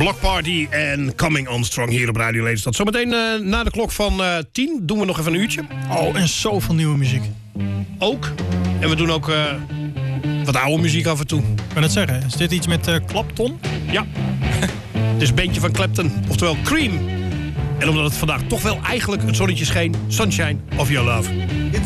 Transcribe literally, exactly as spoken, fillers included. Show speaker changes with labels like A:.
A: Block Party en Coming On Strong hier op Radio Lelystad. Zometeen uh, na de klok van uh, tien doen we nog even een uurtje.
B: Oh, en zoveel nieuwe muziek.
A: Ook. En we doen ook uh, wat oude muziek af en toe.
B: Ik kan het zeggen. Is dit iets met uh, Clapton?
A: Ja. Het is een bandje van Clapton, oftewel Cream. En omdat het vandaag toch wel eigenlijk het zonnetje scheen, Sunshine of Your Love.